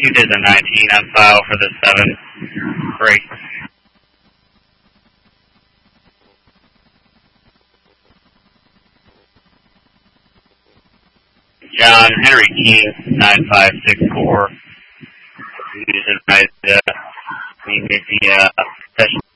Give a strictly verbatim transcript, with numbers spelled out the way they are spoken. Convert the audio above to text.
two days and nineteen on file for the seven break. John Henry King, nine five six four. You just advised uh, we made the uh, session